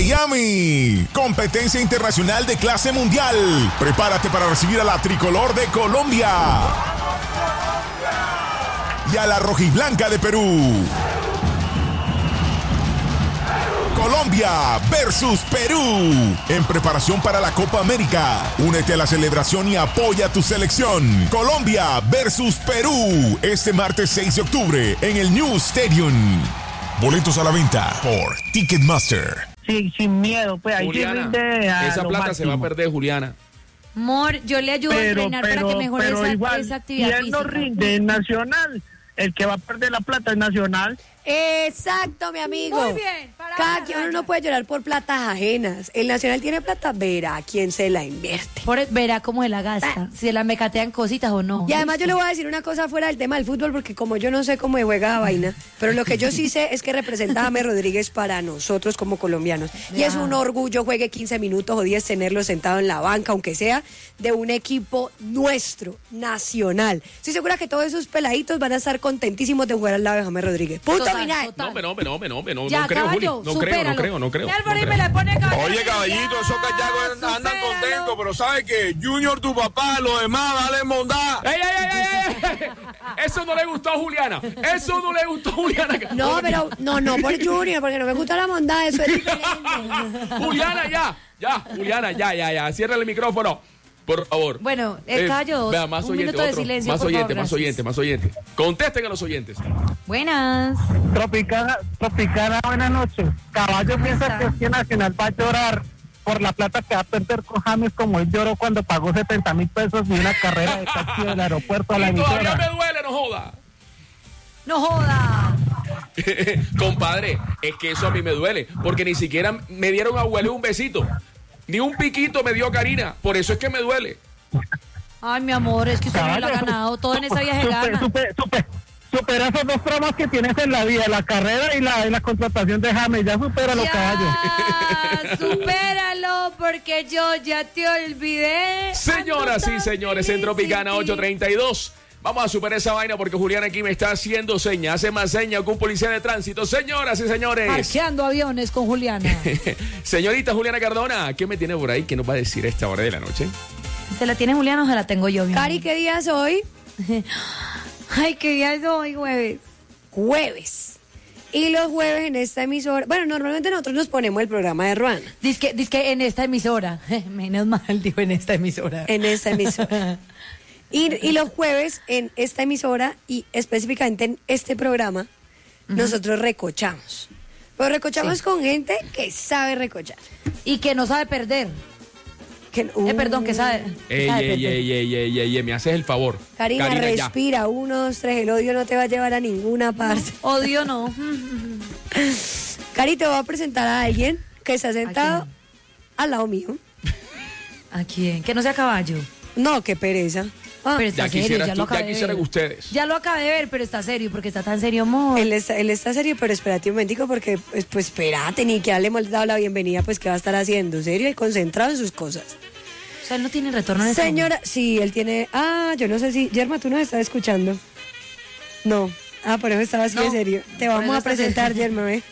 Miami. Competencia internacional de clase mundial. Prepárate para recibir a la tricolor de Colombia y a la rojiblanca de Perú. Colombia versus Perú, en preparación para la Copa América. Únete a la celebración y apoya a tu selección. Colombia versus Perú, este martes 6 de octubre en el New Stadium. Boletos a la venta por Ticketmaster. Sí, sin miedo, pues ahí Juliana, esa plata se va a perder, Juliana. Amor, yo le ayudo a entrenar para que mejore esa actividad física. Si él no rinde en Nacional, el que va a perder la plata es Nacional. Exacto, mi amigo. Muy bien. Cada quien uno no puede llorar por platas ajenas. El Nacional tiene plata, verá quién se la invierte. Verá cómo se la gasta, si se la mecatean cositas o no. Y además yo le voy a decir una cosa fuera del tema del fútbol, porque como yo no sé cómo se juega la vaina, pero lo que yo sí sé es que representa a James Rodríguez para nosotros como colombianos. Ya. Y es un orgullo, juegue 15 minutos o 10, tenerlo sentado en la banca, aunque sea de un equipo nuestro, nacional. Estoy segura que todos esos peladitos van a estar contentísimos de jugar al lado de James Rodríguez. Punto final. No ya, creo, Juli. No creo. Oye, caballito, esos cachacos andan contentos, pero ¿sabes qué? Junior, tu papá, los demás, dale mondá. ¡Ey! Eso no le gustó a Juliana. No, pero no por Junior, porque no me gusta la mondá, eso es diferente. Juliana, ya. Cierra el micrófono. Por favor. Bueno, callo. Vea, más un oyente, minuto de silencio. Más oyente. Contesten a los oyentes. Buenas. Tropicana, buenas noches. Caballo piensa que Nacional va a llorar por la plata que va a perder con James, como él lloró cuando pagó 70,000 pesos y una carrera de taxi del aeropuerto a la emisora. Todavía me duele, no joda. Compadre, es que eso a mí me duele, porque ni siquiera me dieron a huele un besito. Ni un piquito me dio Karina, por eso es que me duele. Ay, mi amor, es que usted no lo ha ganado, todo en esa viaje gana. Supera esos dos traumas que tienes en la vida, la carrera y la contratación de James, ya supéralo, caballo. Supéralo, porque yo ya te olvidé. Señoras y señores, en Tropicana 832. Vamos a superar esa vaina porque Juliana aquí me está haciendo señas. Hace más señas que un policía de tránsito. Señoras y señores. Parqueando aviones con Juliana. Señorita Juliana Cardona, ¿qué me tiene por ahí? ¿Qué nos va a decir a esta hora de la noche? ¿Se la tiene Juliana o se la tengo yo? Cari, ¿qué día es hoy? Ay, ¿qué día es hoy? Jueves. Y los jueves en esta emisora... Bueno, normalmente nosotros nos ponemos el programa de Ruana. Dice que en esta emisora. Menos mal, digo, en esta emisora. En esta emisora. Y los jueves en esta emisora y específicamente en este programa, nosotros recochamos. Pero recochamos con gente que sabe recochar. Y que no sabe perder. Perdón, que sabe. Ey, me haces el favor. Karina, respira. Ya. 1, 2, 3. El odio no te va a llevar a ninguna parte. No, odio no. Cari, te voy a presentar a alguien que está sentado al lado mío. ¿A quién? Que no sea caballo. No, qué pereza. Pero está serio, ya lo acabé de ver. Ustedes. Ya lo acabé de ver, pero está serio, porque está tan serio, amor. Él está serio, pero espérate un momentico, porque, pues espérate, ni que le hemos dado la bienvenida, pues, ¿qué va a estar haciendo? Serio y concentrado en sus cosas. O sea, él no tiene retorno en ese Señora, momento. Sí, él tiene... yo no sé si... Yerma, ¿tú nos estás escuchando? No. Por eso estaba así de serio. Te vamos a presentar, Yerma, ¿eh?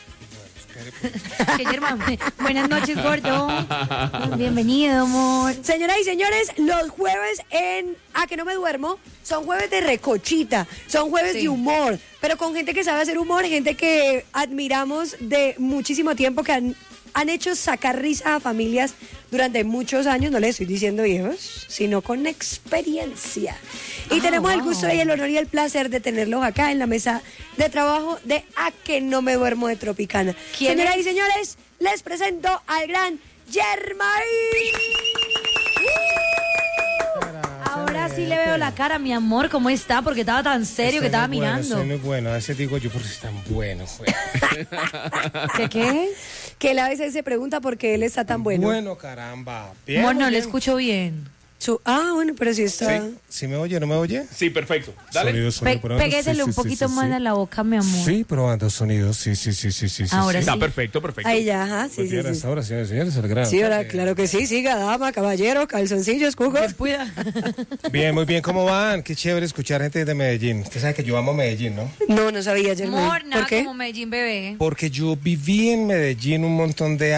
Que Yerma, buenas noches, gordo. Bienvenido, amor. Señoras y señores, los jueves en A que no me duermo son jueves de recochita, son jueves de humor, pero con gente que sabe hacer humor, gente que admiramos de muchísimo tiempo, que han hecho sacar risas a familias durante muchos años, no les estoy diciendo viejos, sino con experiencia. Y tenemos el gusto y el honor y el placer de tenerlos acá en la mesa de trabajo de A que no me duermo de Tropicana. Señoras y señores, les presento al gran Yermay. Ahora sí le veo la cara, mi amor, ¿cómo está? Porque estaba tan serio que estaba mirando. Estoy muy bueno, a veces digo yo, porque están buenos. ¿Qué? Que él a veces se pregunta por qué él está tan bueno. Bueno, caramba. Bien, amor, no le escucho bien. Bueno, pero sí está... ¿Sí me oye, no me oye? Sí, perfecto. Dale. Sonido, Pégésele un poquito más a la boca, mi amor. Sí, probando sonidos, sí. Ahora sí. Está perfecto. Ahí ya, ajá, sí. Ahora, señores, el grano. Sí, ahora, claro que sí, siga, dama, caballero, calzoncillos, cugos. Bien, muy bien, ¿cómo van? Qué chévere escuchar gente de Medellín. Usted sabe que yo amo Medellín, ¿no? No sabía, Germán. Amor, nada ¿Por qué? como Medellín, bebé. Porque yo viví en Medellín un montón de